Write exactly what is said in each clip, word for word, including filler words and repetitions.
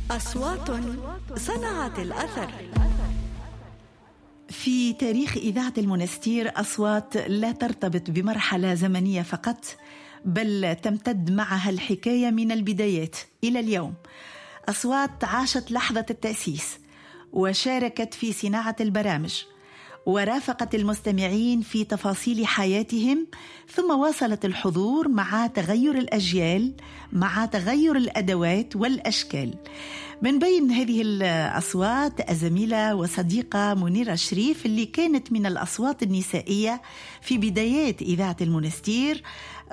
أصوات صنعت الأثر. في تاريخ إذاعة المنستير أصوات لا ترتبط بمرحلة زمنية فقط، بل تمتد معها الحكاية من البدايات إلى اليوم. أصوات عاشت لحظة التأسيس وشاركت في صناعة البرامج، ورافقت المستمعين في تفاصيل حياتهم، ثم واصلت الحضور مع تغير الأجيال، مع تغير الأدوات والأشكال. من بين هذه الأصوات الزميلة وصديقة منيرة شريف، اللي كانت من الأصوات النسائية في بدايات إذاعة المنستير.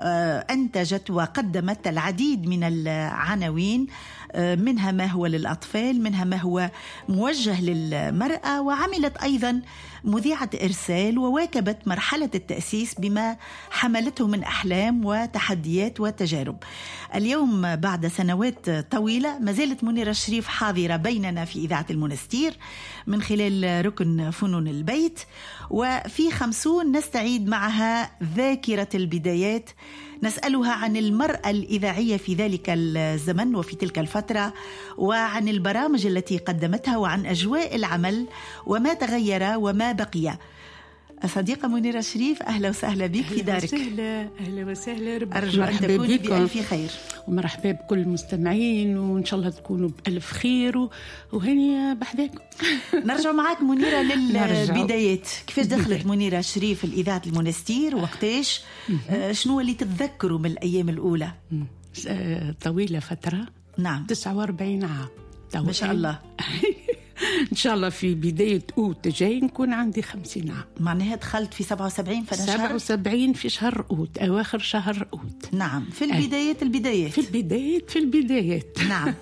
أنتجت وقدمت العديد من العناوين، منها ما هو للأطفال، منها ما هو موجه للمرأة، وعملت أيضا مذيعة إرسال، وواكبت مرحلة التأسيس بما حملته من أحلام وتحديات وتجارب. اليوم بعد سنوات طويلة ما زالت منيرة شريف حاضرة بيننا في إذاعة المنستير من خلال ركن فنون البيت، وفي خمسون نستعيد معها ذاكرة البدايات، نسألها عن المرأة الإذاعية في ذلك الزمن وفي تلك الفترة، وعن البرامج التي قدمتها، وعن أجواء العمل وما تغير وما بقي. صديقة منيرة شريف، أهلا وسهلا بك في دارك. أهلا أهلا وسهلا، أرجو أن تكوني بألف خير، ومرحبا بكل المستمعين، وإن شاء الله تكونوا بألف خير وهنية بحذاكم. نرجع معك منيرة للبدايات. كيفاش دخلت منيرة شريف الإذاعة المنستير؟ وقتاش؟ آه شنو اللي تتذكروا من الأيام الأولى؟ آه طويلة فترة. نعم، تسعة وأربعين عام ما شاء الله. إن شاء الله في بداية أوت جاي نكون عندي خمسين عام. معناها دخلت في سبعة وسبعين في سبعة شهر وسبعين في شهر أوت، أواخر شهر أوت. نعم، في البدايات البدايات في البدايات في البدايات نعم.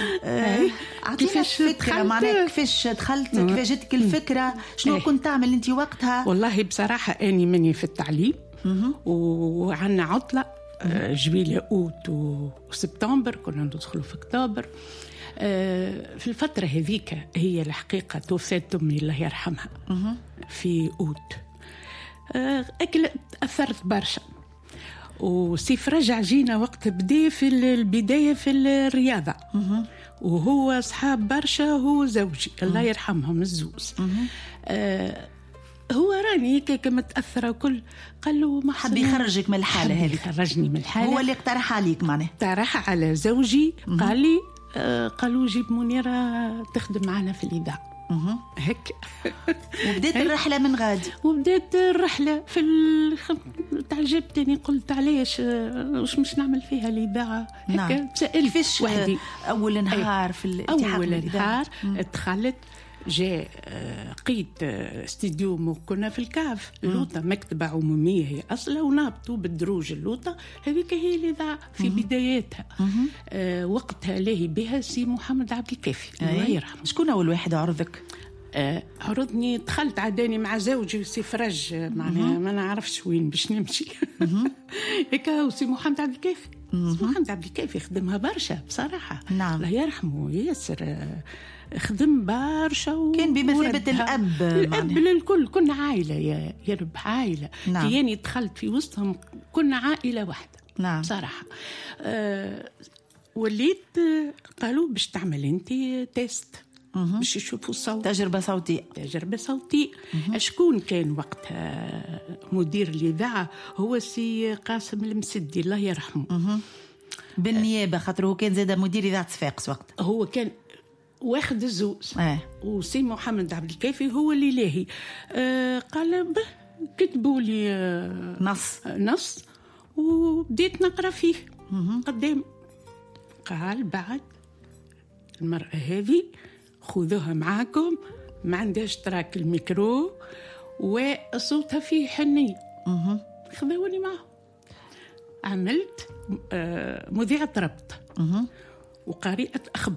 آه كيفاش فكرة معناها كيفاش دخلت، كيفاش جتك الفكرة، شنو كنت تعمل أنت وقتها؟ والله بصراحة أني مني في التعليم، وعنا عطلة جبيلة أوت وسبتمبر، كنا ندخلوا في أكتوبر. في الفترة هذيك هي الحقيقة توفات أمي الله يرحمها في أوت. أكل أثرت برشا، وسيف رجع جينا وقت بدي في البداية في الرياضة، وهو أصحاب برشا، هو زوجي الله يرحمهم الزوز. هو راني كيك متأثرة وكل، قال له ما حب يخرجك من الحالة هذه، خرجني من الحالة. هو اللي اقترح عليك معناه؟ اقترح على زوجي، قال لي آه قالوا جيب منيرة تخدم معنا في الإذاعة. هيك وبدأت الرحلة من غادي. وبدأت الرحلة في الخ... تعجبتني، قلت علاش وش مش نعمل فيها الإذاعة. نعم. هيك سألت كيفاش وحدي أول نهار في الالتحاق؟ أول نهار دخلت جاء قيت استديو، كنا في الكاف اللوطة، مكتبة عمومية هي أصلا، ونابطوا بالدروج اللوطة هذيك هي الإذاعة في بداياتها. آه وقتها لاهي بها سي محمد عبد الكافي الله يرحمه. شكون أول واحد عرضك؟ آه عرضني، دخلت عداني مع زوجي وسي فرج، معناها ما نعرفش وين باش نمشي. هيك وسي محمد عبد الكافي. محمد عبد الكافي خدمها برشا بصراحة. نعم. الله يرحمه ياسر، خدم برشا و... كان بمثابة الأب الأب للكل، كنا عائلة يا يا رب، عائلة. نعم. يعني دخلت في وسطهم، كنا عائلة واحدة. نعم. بصراحة أه وليت قالوا باش تعمل انت تيست باش يشوفوا الصوت، تجربة صوتية. تجربة صوتية. أشكون كان وقتها مدير الإذاعة؟ هو سي قاسم المسدي الله يرحمه. مه. بالنيابة، خاطره كان زاد مدير إذاعة صفاقس وقت. هو كان واخد الزوز. آه. وسي محمد عبد الكافي هو اللي لاهي. آه قال به كتبوا لي آه نص نص وبديت نقرأ فيه. مه. قدام قال بعد المرأة هذه خذوها معاكم، ما عندهاش تراك الميكرو وصوتها فيه حنية. مه. خذوني معه، عملت آه مذيعة ربط مه. وقارئة أخبار.